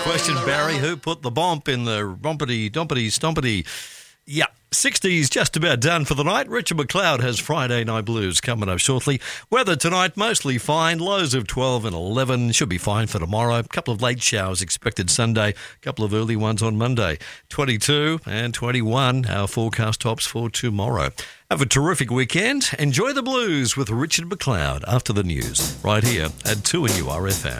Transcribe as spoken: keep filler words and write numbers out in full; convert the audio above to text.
question, Barry. Who put the bomp in the rompity, dompity, stompity? Yeah, sixties just about done for the night. Richard McLeod has Friday Night Blues coming up shortly. Weather tonight, mostly fine. Lows of twelve and eleven. Should be fine for tomorrow. A couple of late showers expected Sunday. A couple of early ones on Monday. twenty-two and twenty-one, our forecast tops for tomorrow. Have a terrific weekend. Enjoy the blues with Richard McLeod after the news. Right here at two N U R F M.